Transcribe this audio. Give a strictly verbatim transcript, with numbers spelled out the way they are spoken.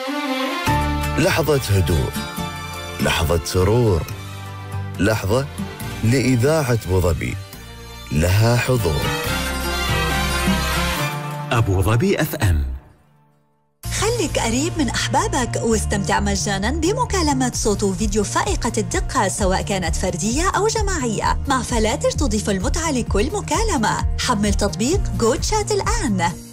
لحظة هدوء، لحظة سرور، لحظة لإذاعة أبوظبي لها حضور. أبوظبي أف أم. خليك قريب من أحبابك واستمتع مجاناً بمكالمات صوت وفيديو فائقة الدقة، سواء كانت فردية أو جماعية، مع فلاتر تضيف المتعة لكل مكالمة. حمل تطبيق جو تشات الآن.